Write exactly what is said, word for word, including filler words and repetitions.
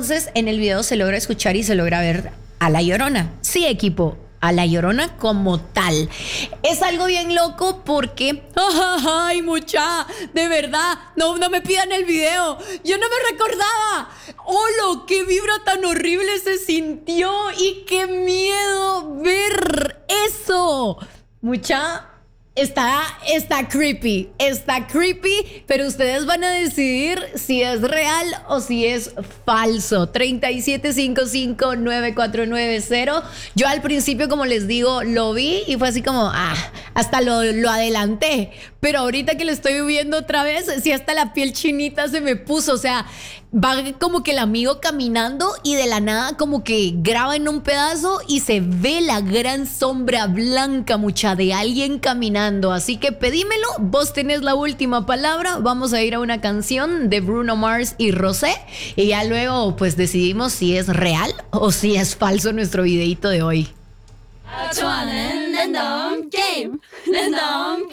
entonces en el video se logra escuchar y se logra ver a La Llorona. Sí, equipo, a La Llorona como tal. Es algo bien loco porque... ¡Ay, mucha! De verdad, no, no me pidan el video. Yo no me recordaba. ¡Holo! ¡Qué vibra tan horrible se sintió! ¡Y qué miedo ver eso! Mucha... Está, está creepy, está creepy, pero ustedes van a decidir si es real o si es falso. treinta y siete cincuenta y cinco, noventa y cuatro noventa. Yo al principio, como les digo, lo vi y fue así como, ah, hasta lo, lo adelanté. Pero ahorita que lo estoy viendo otra vez, sí, hasta la piel chinita se me puso. O sea, va como que el amigo caminando y de la nada como que graba en un pedazo y se ve la gran sombra blanca, mucha, de alguien caminando. Así que pedímelo, vos tenés la última palabra. Vamos a ir a una canción de Bruno Mars y Rosé y ya luego pues decidimos si es real o si es falso nuestro videito de hoy. 좋아하는 랜덤 게임 랜덤